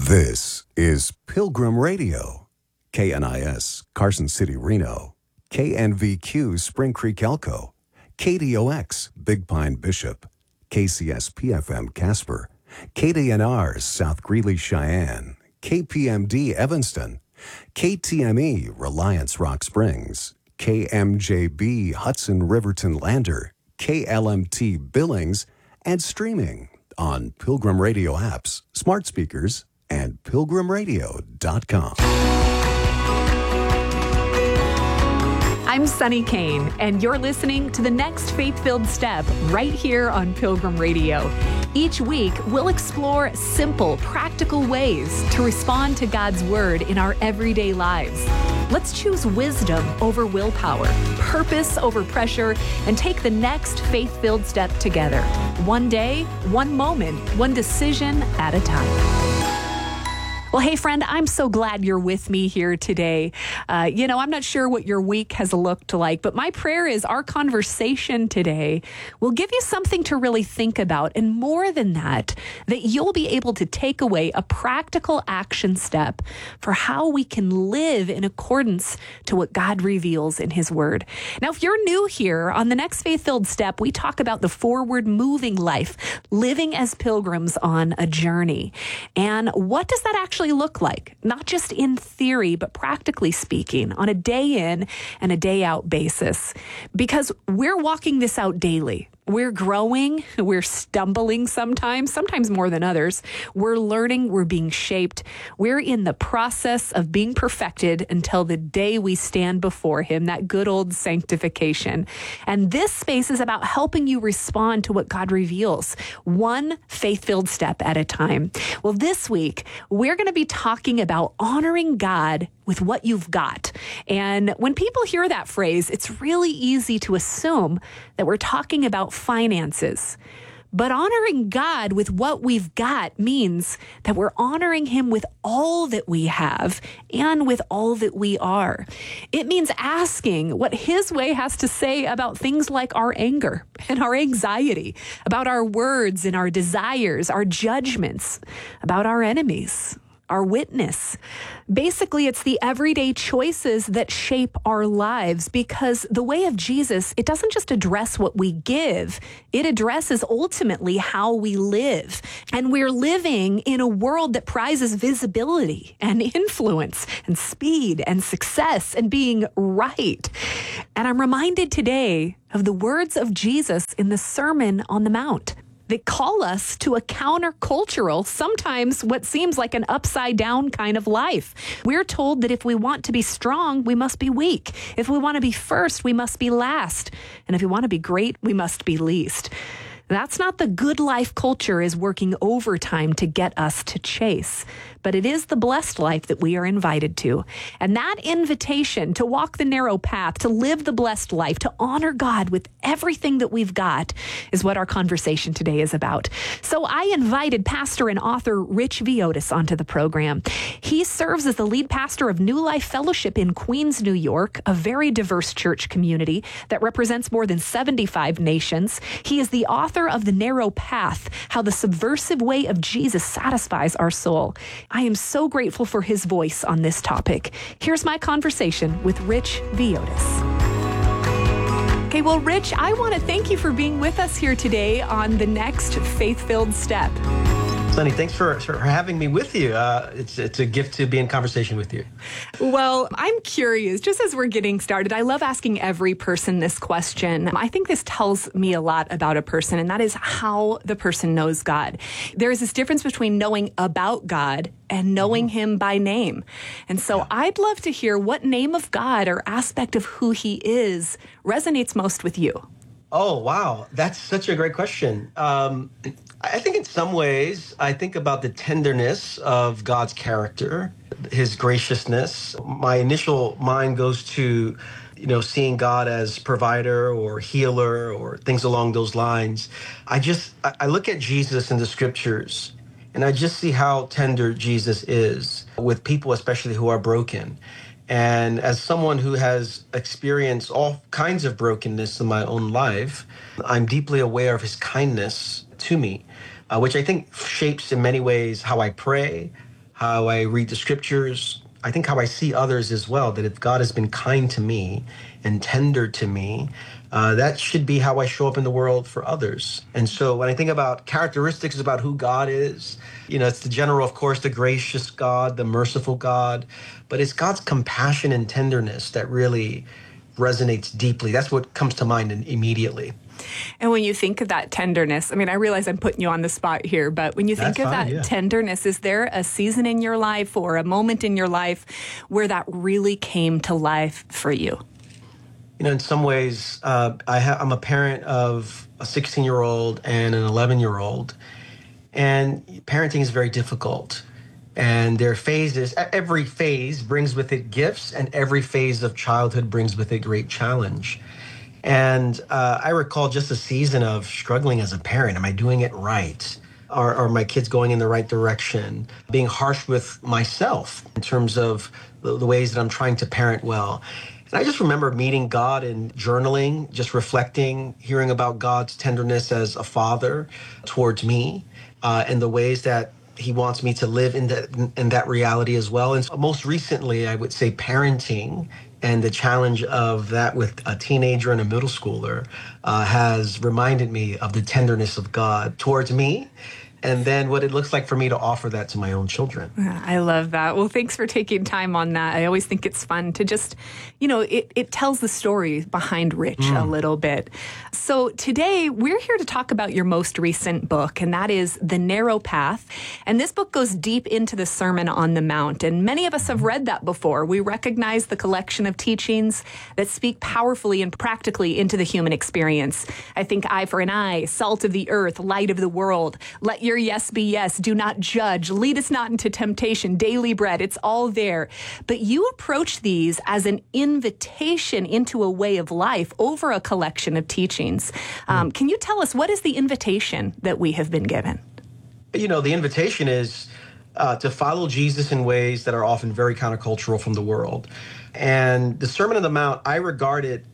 This is Pilgrim Radio, KNIS, Carson City, Reno, KNVQ, Spring Creek, Elko, KDOX, Big Pine, Bishop, KCSPFM, Casper, KDNR, South Greeley, Cheyenne, KPMD, Evanston, KTME, Reliance, Rock Springs, KMJB, Hudson, Riverton, Lander, KLMT, Billings, and streaming on Pilgrim Radio apps, smart speakers, and pilgrimradio.com. I'm Sunny Kane, and you're listening to the next Faith-Filled Step right here on Pilgrim Radio. Each week, we'll explore simple, practical ways to respond to God's Word in our everyday lives. Let's choose wisdom over willpower, purpose over pressure, and take the next faith-filled step together. One day, one moment, one decision at a time. Well, hey, friend, I'm so glad you're with me here today. I'm not sure what your week has looked like, but my prayer is our conversation today will give you something to really think about. And more than that you'll be able to take away a practical action step for how we can live in accordance to what God reveals in His Word. Now, if you're new here, on the next Faith-Filled Step, we talk about the forward-moving life, living as pilgrims on a journey. And what does that actually look like? Not just in theory, but practically speaking, on a day in and a day out basis. Because we're walking this out daily. We're growing, we're stumbling sometimes more than others. We're learning, we're being shaped. We're in the process of being perfected until the day we stand before Him, that good old sanctification. And this space is about helping you respond to what God reveals, one faith-filled step at a time. Well, this week, we're going to be talking about honoring God with what you've got. And when people hear that phrase, it's really easy to assume that we're talking about finances. But honoring God with what we've got means that we're honoring Him with all that we have and with all that we are. It means asking what His way has to say about things like our anger and our anxiety, about our words and our desires, our judgments, about our enemies, our witness. Basically, it's the everyday choices that shape our lives, because the way of Jesus, it doesn't just address what we give, it addresses ultimately how we live. And we're living in a world that prizes visibility and influence and speed and success and being right. And I'm reminded today of the words of Jesus in the Sermon on the Mount. They call us to a countercultural, sometimes what seems like an upside down kind of life. We're told that if we want to be strong, we must be weak. If we want to be first, we must be last. And if we want to be great, we must be least. That's not the good life culture is working overtime to get us to chase, but it is the blessed life that we are invited to. And that invitation to walk the narrow path, to live the blessed life, to honor God with everything that we've got is what our conversation today is about. So I invited pastor and author Rich Villodas onto the program. He serves as the lead pastor of New Life Fellowship in Queens, New York, a very diverse church community that represents more than 75 nations. He is the author of The Narrow Path, How the Subversive Way of Jesus Satisfies Our Soul. I am so grateful for his voice on this topic. Here's my conversation with Rich Villodas. Okay, well, Rich, I want to thank you for being with us here today on the next Faith-Filled Step. Sunny, thanks for having me with you. It's a gift to be in conversation with you. Well, I'm curious, just as we're getting started, I love asking every person this question. I think this tells me a lot about a person, and that is how the person knows God. There is this difference between knowing about God and knowing Him by name. And so I'd love to hear what name of God or aspect of who He is resonates most with you. Oh, wow. That's such a great question. I think in some ways, I think about the tenderness of God's character, His graciousness. My initial mind goes to, seeing God as provider or healer or things along those lines. I look at Jesus in the scriptures, and I just see how tender Jesus is with people, especially who are broken. And as someone who has experienced all kinds of brokenness in my own life, I'm deeply aware of His kindness to me, which I think shapes in many ways how I pray, how I read the scriptures, I think how I see others as well, that if God has been kind to me and tender to me, that should be how I show up in the world for others. And so when I think about characteristics about who God is, it's the general, of course, the gracious God, the merciful God, but it's God's compassion and tenderness that really resonates deeply. That's what comes to mind immediately. And when you think of that tenderness, I realize I'm putting you on the spot here, but when you think of that tenderness, is there a season in your life or a moment in your life where that really came to life for you? In some ways, I'm a parent of a 16-year-old and an 11-year-old, and parenting is very difficult. And there are phases. Every phase brings with it gifts, and every phase of childhood brings with it great challenge. And I recall just a season of struggling as a parent. Am I doing it right? Are my kids going in the right direction? Being harsh with myself in terms of the ways that I'm trying to parent well. And I just remember meeting God and journaling, just reflecting, hearing about God's tenderness as a father towards me, and the ways that he wants me to live in that reality as well. And most recently, I would say parenting and the challenge of that with a teenager and a middle schooler has reminded me of the tenderness of God towards me, and then what it looks like for me to offer that to my own children. I love that. Well, thanks for taking time on that. I always think it's fun to just, it tells the story behind Rich a little bit. So today we're here to talk about your most recent book, and that is The Narrow Path. And this book goes deep into the Sermon on the Mount. And many of us have read that before. We recognize the collection of teachings that speak powerfully and practically into the human experience. I think eye for an eye, salt of the earth, light of the world, let your yes be yes, do not judge, lead us not into temptation, daily bread, it's all there. But you approach these as an invitation into a way of life over a collection of teachings. Can you tell us, what is the invitation that we have been given? The invitation is to follow Jesus in ways that are often very countercultural from the world. And the Sermon on the Mount, I regard it,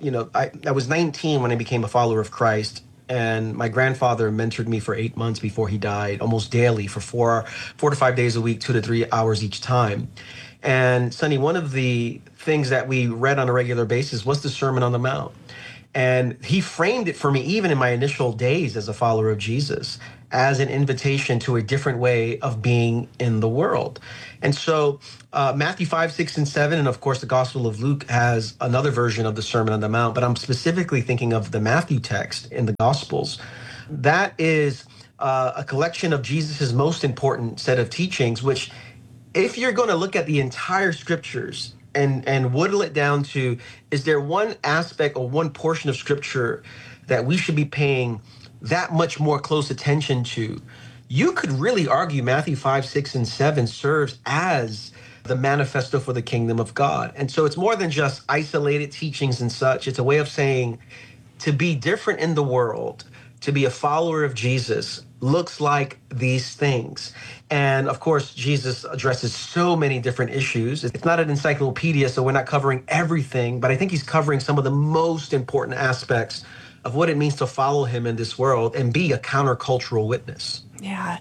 I was 19 when I became a follower of Christ. And my grandfather mentored me for 8 months before he died, almost daily for 4 to 5 days a week, 2 to 3 hours each time. And Sonny, one of the things that we read on a regular basis was the Sermon on the Mount. And he framed it for me, even in my initial days as a follower of Jesus, as an invitation to a different way of being in the world. And so Matthew 5, 6, and 7, and of course the Gospel of Luke has another version of the Sermon on the Mount, but I'm specifically thinking of the Matthew text in the Gospels. That is a collection of Jesus's most important set of teachings, which, if you're going to look at the entire scriptures and whittle it down to, is there one aspect or one portion of scripture that we should be paying that much more close attention to, you could really argue Matthew 5, 6, and 7 serves as the manifesto for the kingdom of God. And so it's more than just isolated teachings and such. It's a way of saying, to be different in the world, to be a follower of Jesus, looks like these things. And of course, Jesus addresses so many different issues. It's not an encyclopedia, so we're not covering everything, but I think he's covering some of the most important aspects of what it means to follow him in this world and be a countercultural witness. Yeah.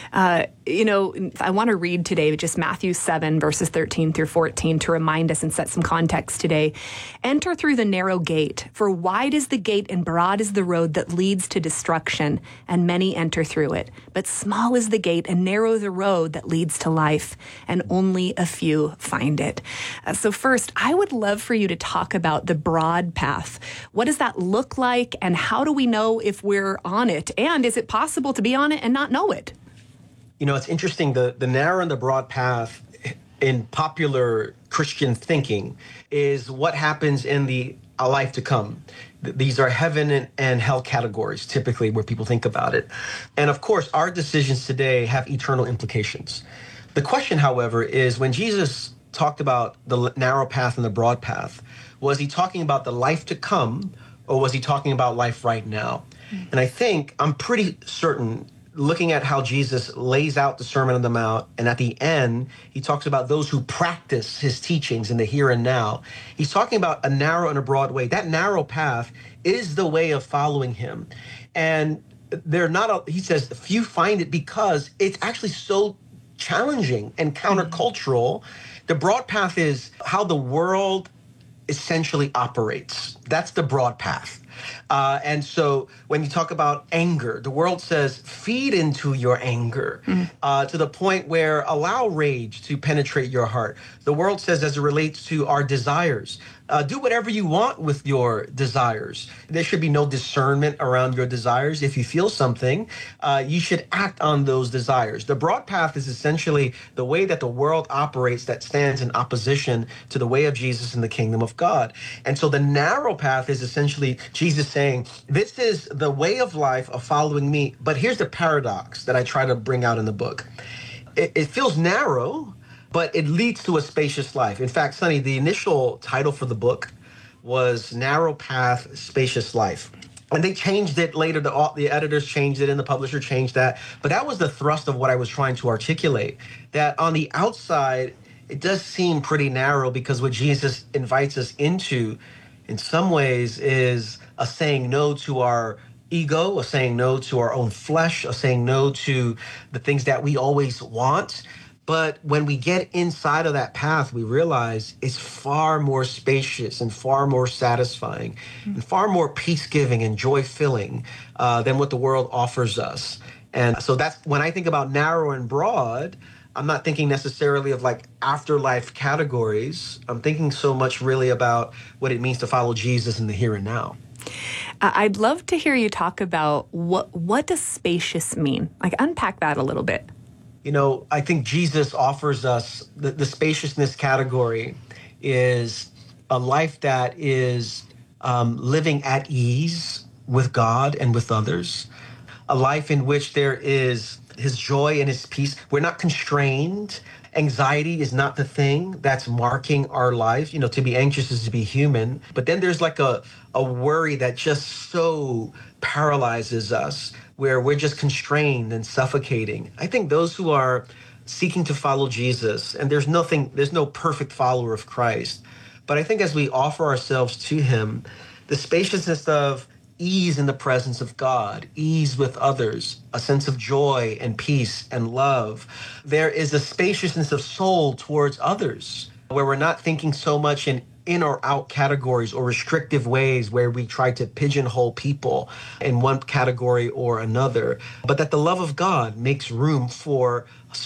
I want to read today just Matthew 7, verses 13 through 14 to remind us and set some context today. Enter through the narrow gate, for wide is the gate and broad is the road that leads to destruction, and many enter through it. But small is the gate and narrow the road that leads to life, and only a few find it. So first, I would love for you to talk about the broad path. What does that look like, and how do we know if we're on it? And is it possible to be on it and not know it? It's interesting, the narrow and the broad path in popular Christian thinking is what happens in a life to come. These are heaven and hell categories, typically, where people think about it. And of course, our decisions today have eternal implications. The question, however, is when Jesus talked about the narrow path and the broad path, was he talking about the life to come, or was he talking about life right now? And I think, I'm pretty certain, looking at how Jesus lays out the Sermon on the Mount, and at the end, he talks about those who practice his teachings in the here and now. He's talking about a narrow and a broad way. That narrow path is the way of following him. And he says, few find it because it's actually so challenging and countercultural. The broad path is how the world essentially operates. That's the broad path. And so when you talk about anger, the world says feed into your anger to the point where allow rage to penetrate your heart. The world says, as it relates to our desires, do whatever you want with your desires. There should be no discernment around your desires. If you feel something, you should act on those desires. The broad path is essentially the way that the world operates that stands in opposition to the way of Jesus in the kingdom of God. And so the narrow path is essentially Jesus saying, this is the way of life of following me. But here's the paradox that I try to bring out in the book. It feels narrow, but it leads to a spacious life. In fact, Sonny, the initial title for the book was Narrow Path, Spacious Life. And they changed it later. The editors changed it and the publisher changed that. But that was the thrust of what I was trying to articulate, that on the outside, it does seem pretty narrow because what Jesus invites us into, in some ways, is a saying no to our ego, a saying no to our own flesh, a saying no to the things that we always want. But when we get inside of that path, we realize it's far more spacious and far more satisfying and far more peace-giving and joy-filling than what the world offers us. And so that's when I think about narrow and broad, I'm not thinking necessarily of like afterlife categories. I'm thinking so much really about what it means to follow Jesus in the here and now. I'd love to hear you talk about what does spacious mean? Like unpack that a little bit. You know, I think Jesus offers us the spaciousness category is a life that is living at ease with God and with others, a life in which there is his joy and his peace. We're not constrained. Anxiety is not the thing that's marking our life. You know, to be anxious is to be human. But then there's like a worry that just so paralyzes us, where we're just constrained and suffocating. I think those who are seeking to follow Jesus, and there's no perfect follower of Christ, but I think as we offer ourselves to him, the spaciousness of ease in the presence of God, ease with others, a sense of joy and peace and love. There is a spaciousness of soul towards others, where we're not thinking so much in or out categories or restrictive ways where we try to pigeonhole people in one category or another, but that the love of God makes room for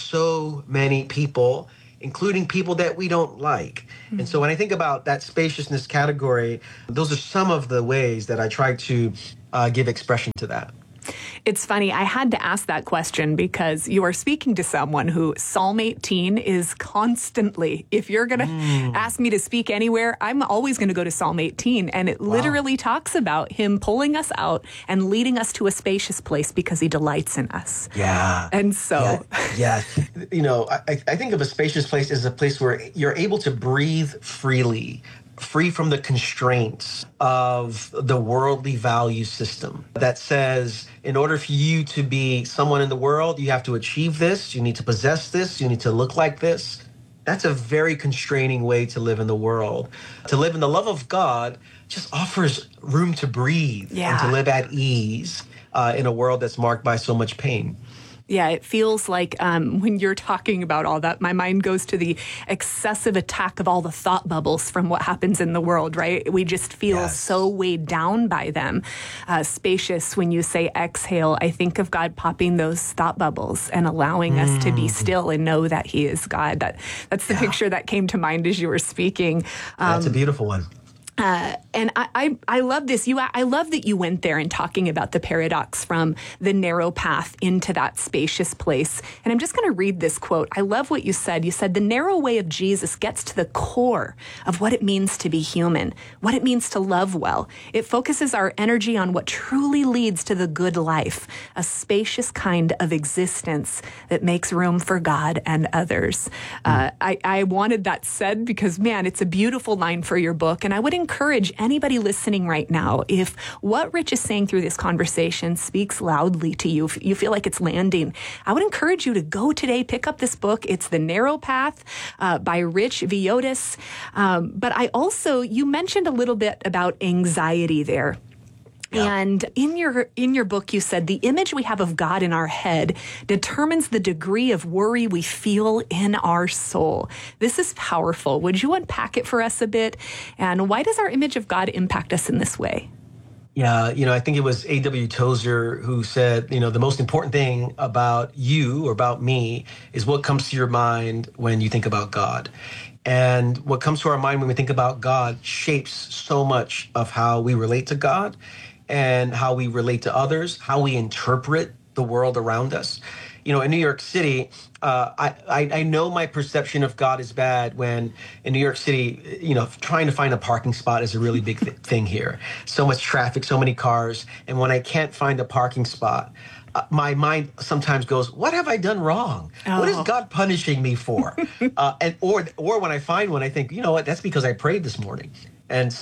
so many people, including people that we don't like. Mm-hmm. And so when I think about that spaciousness category, those are some of the ways that I try to give expression to that. It's funny, I had to ask that question because you are speaking to someone who Psalm 18 is constantly, if you're going to ask me to speak anywhere, I'm always going to go to Psalm 18. And it literally talks about him pulling us out and leading us to a spacious place because he delights in us. Yeah. And so. Yeah. You know, I think of a spacious place as a place where you're able to breathe freely, free from the constraints of the worldly value system that says, in order for you to be someone in the world, you have to achieve this, you need to possess this, you need to look like this. That's a very constraining way to live in the world. To live in the love of God just offers room to breathe and to live at ease in a world that's marked by so much pain. Yeah, it feels like when you're talking about all that, my mind goes to the excessive attack of all the thought bubbles from what happens in the world, right? We just feel so weighed down by them. Spacious, when you say exhale, I think of God popping those thought bubbles and allowing us to be still and know that he is God. That's the picture that came to mind as you were speaking. That's a beautiful one. And I love this. I love that you went there and talking about the paradox from the narrow path into that spacious place. And I'm just going to read this quote. I love what you said. You said, the narrow way of Jesus gets to the core of what it means to be human, what it means to love well. It focuses our energy on what truly leads to the good life, a spacious kind of existence that makes room for God and others. I wanted that said because, man, it's a beautiful line for your book. And I would encourage anybody listening right now, if what Rich is saying through this conversation speaks loudly to you, if you feel like it's landing, I would encourage you to go today, pick up this book. It's The Narrow Path by Rich Villodas. But you mentioned a little bit about anxiety there. Yeah. And in your book, you said the image we have of God in our head determines the degree of worry we feel in our soul. This is powerful. Would you unpack it for us a bit? And why does our image of God impact us in this way? Yeah, I think it was A.W. Tozer who said, the most important thing about you or about me is what comes to your mind when you think about God. And what comes to our mind when we think about God shapes so much of how we relate to God and how we relate to others, how we interpret the world around us. In New York City, I know my perception of God is bad when in New York City, trying to find a parking spot is a really big thing here. So much traffic, so many cars. And when I can't find a parking spot, my mind sometimes goes, what have I done wrong? What is God punishing me for? Or when I find one, I think, you know what, that's because I prayed this morning. And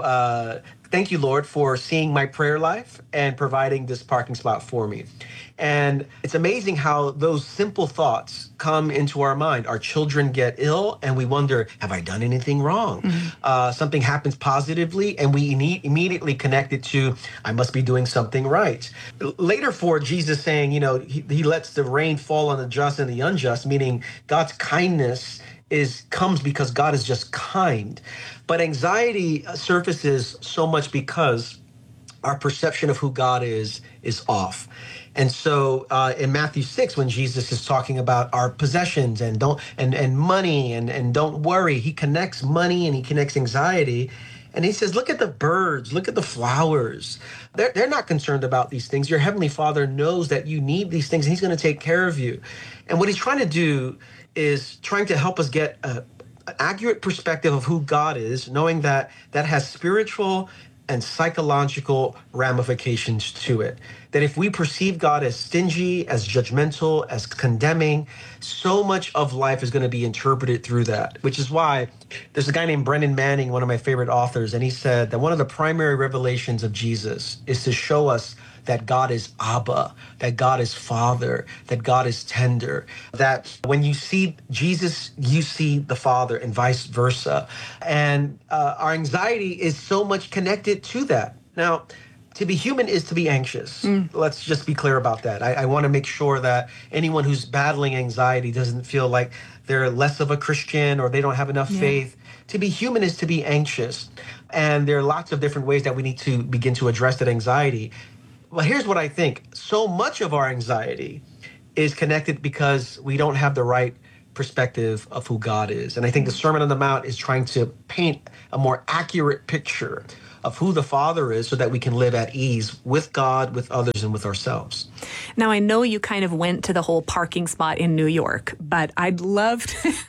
so thank you, Lord, for seeing my prayer life and providing this parking spot for me. And it's amazing how those simple thoughts come into our mind. Our children get ill and we wonder, have I done anything wrong? Something happens positively and we immediately connect it to, I must be doing something right. Later for Jesus saying, he lets the rain fall on the just and the unjust, meaning God's kindness comes because God is just kind. But anxiety surfaces so much because our perception of who God is off. And so in Matthew 6, when Jesus is talking about our possessions and money and don't worry, he connects money and he connects anxiety. And he says, look at the birds, look at the flowers. They're not concerned about these things. Your heavenly Father knows that you need these things and he's going to take care of you. And what he's trying to do is trying to help us get an accurate perspective of who God is, knowing that has spiritual and psychological ramifications to it. That if we perceive God as stingy, as judgmental, as condemning, so much of life is going to be interpreted through that, which is why there's a guy named Brennan Manning, one of my favorite authors, and he said that one of the primary revelations of Jesus is to show us that God is Abba, that God is Father, that God is tender, that when you see Jesus, you see the Father and vice versa. And our anxiety is so much connected to that. Now, to be human is to be anxious. Let's just be clear about that. I want to make sure that anyone who's battling anxiety doesn't feel like they're less of a Christian or they don't have enough faith. To be human is to be anxious. And there are lots of different ways that we need to begin to address that anxiety. Well, here's what I think. So much of our anxiety is connected because we don't have the right perspective of who God is. And I think the Sermon on the Mount is trying to paint a more accurate picture of who the Father is so that we can live at ease with God, with others, and with ourselves. Now, I know you kind of went to the whole parking spot in New York, but I'd love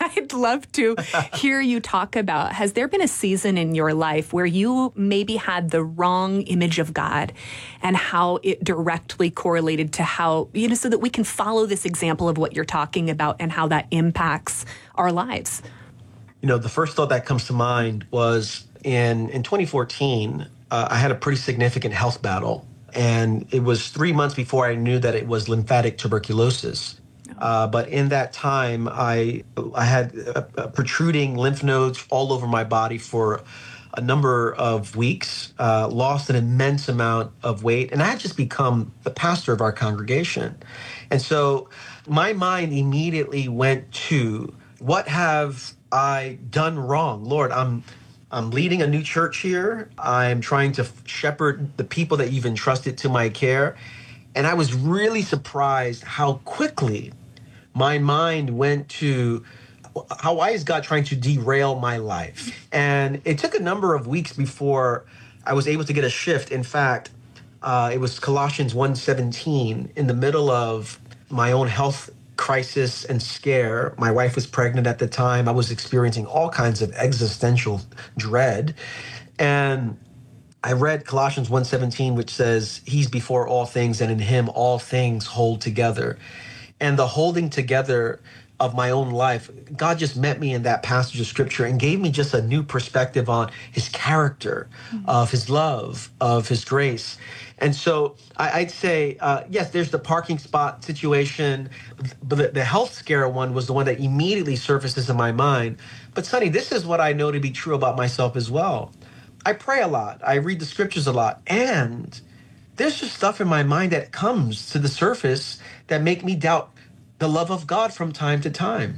to hear you talk about, has there been a season in your life where you maybe had the wrong image of God and how it directly correlated to how, so that we can follow this example of what you're talking about and how that impacts our lives? The first thought that comes to mind was in 2014, I had a pretty significant health battle. And it was 3 months before I knew that it was lymphatic tuberculosis. But in that time, I had protruding lymph nodes all over my body for a number of weeks, lost an immense amount of weight, and I had just become the pastor of our congregation. And so my mind immediately went to, what have I done wrong? Lord, I'm leading a new church here. I'm trying to shepherd the people that you've entrusted to my care. And I was really surprised how quickly my mind went to, why is God trying to derail my life? And it took a number of weeks before I was able to get a shift. In fact, it was Colossians 1:17, in the middle of my own health crisis and scare. My wife was pregnant at the time. I was experiencing all kinds of existential dread. And I read Colossians 1:17, which says, he's before all things, and in him all things hold together. And the holding together of my own life, God just met me in that passage of scripture and gave me just a new perspective on his character, of his love, of his grace. And so I'd say, yes, there's the parking spot situation, but the health scare one was the one that immediately surfaces in my mind. But Sonny, this is what I know to be true about myself as well. I pray a lot. I read the scriptures a lot. And there's just stuff in my mind that comes to the surface that make me doubt the love of God from time to time.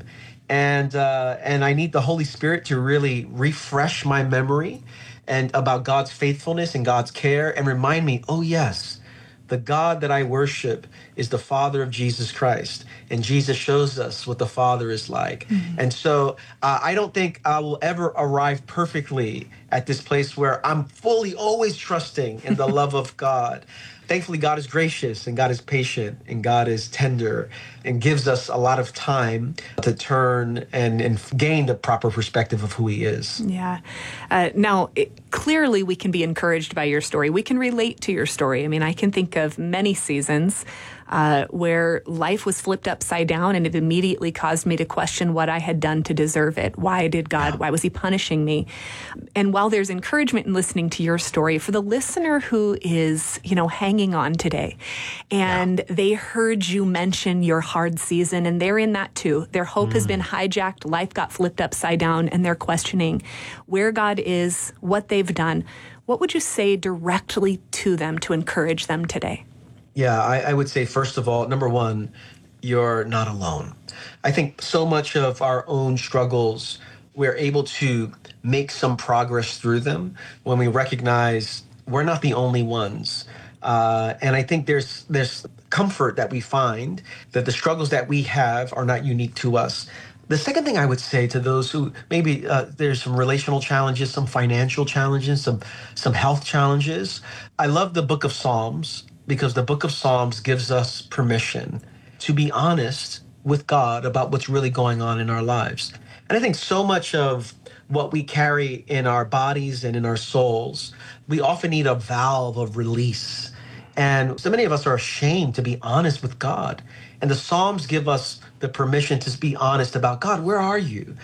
And I need the Holy Spirit to really refresh my memory and about God's faithfulness and God's care and remind me, oh yes, the God that I worship is the Father of Jesus Christ. And Jesus shows us what the Father is like. Mm-hmm. And so I don't think I will ever arrive perfectly at this place where I'm fully always trusting in the love of God. Thankfully, God is gracious and God is patient and God is tender and gives us a lot of time to turn and gain the proper perspective of who he is. Yeah. Now, clearly we can be encouraged by your story. We can relate to your story. I mean, I can think of many seasons where life was flipped upside down and it immediately caused me to question what I had done to deserve it. Why was he punishing me? And while there's encouragement in listening to your story, for the listener who is, hanging on today and they heard you mention your hard season and they're in that too. Their hope has been hijacked. Life got flipped upside down and they're questioning where God is, what they've done. What would you say directly to them to encourage them today? Yeah, I would say, first of all, number one, you're not alone. I think so much of our own struggles, we're able to make some progress through them when we recognize we're not the only ones. And I think there's comfort that we find that the struggles that we have are not unique to us. The second thing I would say to those who maybe there's some relational challenges, some financial challenges, some health challenges. I love the book of Psalms, because the book of Psalms gives us permission to be honest with God about what's really going on in our lives. And I think so much of what we carry in our bodies and in our souls, we often need a valve of release. And so many of us are ashamed to be honest with God. And the Psalms give us the permission to be honest about, God, where are you?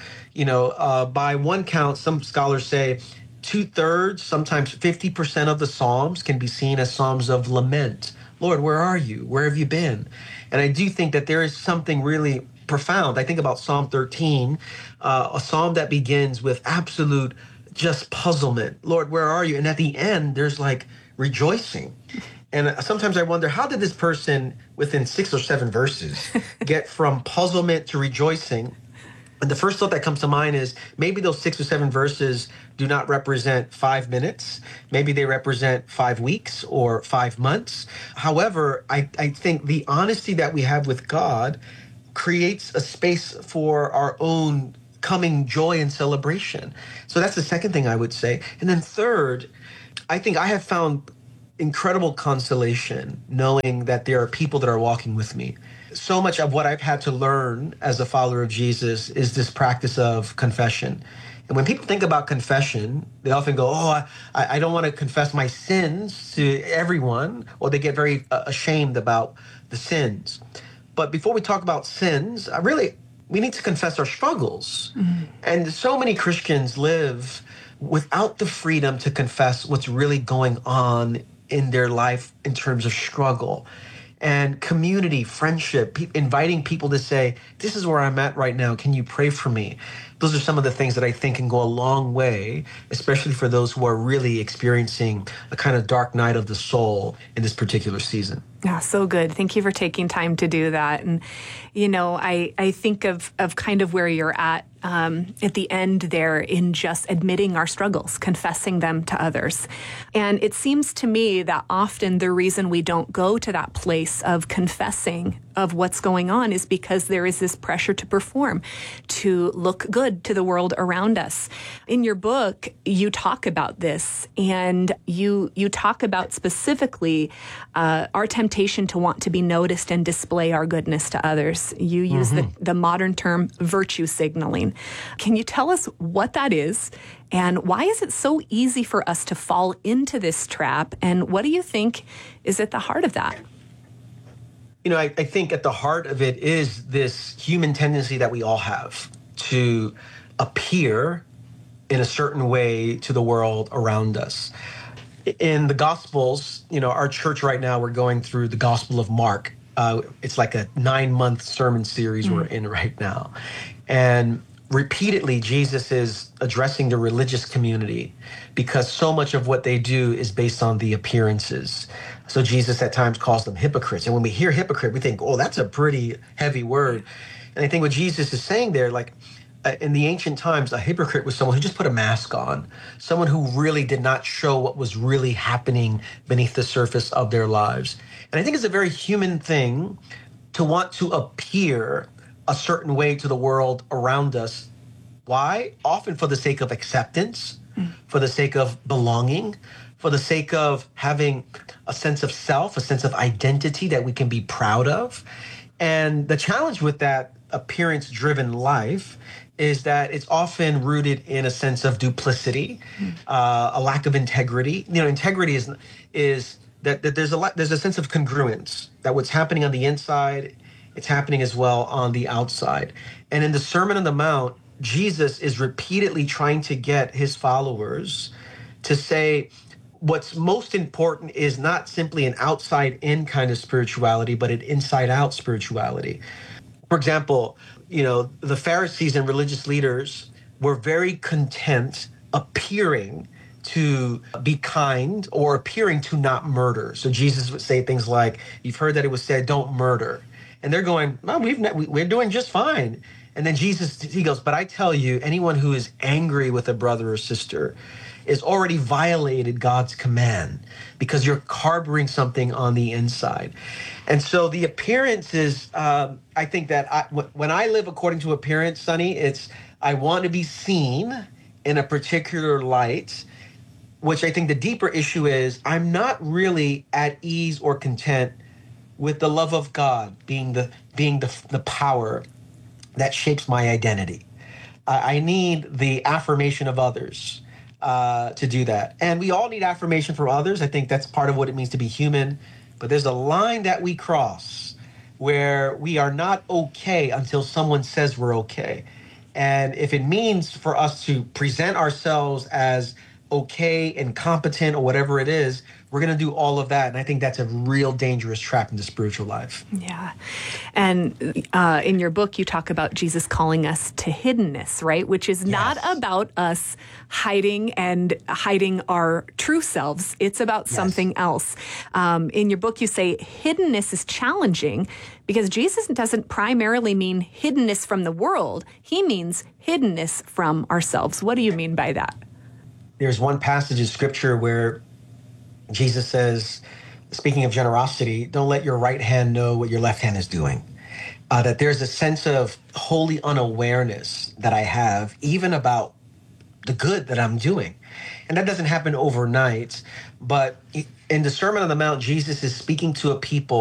By one count, some scholars say 2/3, sometimes 50% of the Psalms can be seen as Psalms of lament. Lord, where are you? Where have you been? And I do think that there is something really profound. I think about Psalm 13, a psalm that begins with absolute just puzzlement. Lord, where are you? And at the end, there's like rejoicing. And sometimes I wonder, how did this person within 6 or 7 verses get from puzzlement to rejoicing? And the first thought that comes to mind is maybe those 6 or 7 verses do not represent 5 minutes. Maybe they represent 5 weeks or 5 months. However, I think the honesty that we have with God creates a space for our own coming joy and celebration. So that's the second thing I would say. And then third, I think I have found incredible consolation knowing that there are people that are walking with me. So much of what I've had to learn as a follower of Jesus is this practice of confession. And when people think about confession, they often go, I don't want to confess my sins to everyone, or they get very ashamed about the sins. But before we talk about sins, we need to confess our struggles. Mm-hmm. And so many Christians live without the freedom to confess what's really going on in their life in terms of struggle. And community, friendship, inviting people to say, this is where I'm at right now. Can you pray for me? Those are some of the things that I think can go a long way, especially for those who are really experiencing a kind of dark night of the soul in this particular season. Yeah, so good. Thank you for taking time to do that. And, I think of kind of where you're at the end there in just admitting our struggles, confessing them to others. And it seems to me that often the reason we don't go to that place of confessing of what's going on is because there is this pressure to perform, to look good to the world around us. In your book, you talk about this, and you talk about specifically our temptation to want to be noticed and display our goodness to others. You use the modern term virtue signaling. Can you tell us what that is, and why is it so easy for us to fall into this trap, and what do you think is at the heart of that? I think at the heart of it is this human tendency that we all have to appear in a certain way to the world around us. In the Gospels, our church right now, we're going through the Gospel of Mark. It's like a 9-month sermon series we're in right now. And repeatedly, Jesus is addressing the religious community because so much of what they do is based on the appearances. So Jesus at times calls them hypocrites. And when we hear hypocrite, we think, oh, that's a pretty heavy word. And I think what Jesus is saying there, like in the ancient times, a hypocrite was someone who just put a mask on, someone who really did not show what was really happening beneath the surface of their lives. And I think it's a very human thing to want to appear a certain way to the world around us. Why? Often for the sake of acceptance, for the sake of belonging, for the sake of having a sense of self, a sense of identity that we can be proud of. And the challenge with that appearance-driven life is that it's often rooted in a sense of duplicity, a lack of integrity. You know, integrity is that there's a sense of congruence, that what's happening on the inside, it's happening as well on the outside. And in the Sermon on the Mount, Jesus is repeatedly trying to get his followers to say what's most important is not simply an outside-in kind of spirituality, but an inside-out spirituality. For example, you know, the Pharisees and religious leaders were very content appearing to be kind or appearing to not murder. So Jesus would say things like, you've heard that it was said, don't murder. And they're going, no, we're doing just fine. And then Jesus, he goes, but I tell you, anyone who is angry with a brother or sister is already violated God's command because you're harboring something on the inside. And so the appearance is, I think that when I live according to appearance, Sonny, it's I want to be seen in a particular light, which I think the deeper issue is I'm not really at ease or content with the love of God being the power that shapes my identity. I need the affirmation of others to do that. And we all need affirmation from others. I think that's part of what it means to be human. But there's a line that we cross where we are not okay until someone says we're okay. And if it means for us to present ourselves as okay and competent or whatever it is, we're going to do all of that. And I think that's a real dangerous trap in the spiritual life. Yeah. And in your book, you talk about Jesus calling us to hiddenness, right? Which is not about us hiding our true selves. It's about something else. In your book, you say hiddenness is challenging because Jesus doesn't primarily mean hiddenness from the world. He means hiddenness from ourselves. What do you mean by that? There's one passage in Scripture where Jesus says, speaking of generosity, don't let your right hand know what your left hand is doing. That there's a sense of holy unawareness that I have, even about the good that I'm doing. And that doesn't happen overnight. But in the Sermon on the Mount, Jesus is speaking to a people